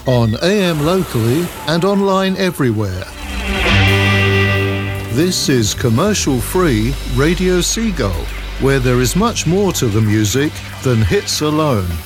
On AM locally and online everywhere. This is commercial-free Radio Seagull, where there is much more to the music than hits alone.